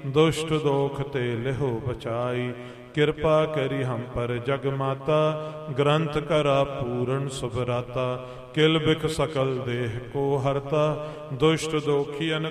दुष्ट दोख ते लिहो बचाई। कृपा करी हम पर जग माता, ग्रंथ करा पूर्ण सुभराता। किल बिख सकल देह को हरता, दुष्ट दोखियन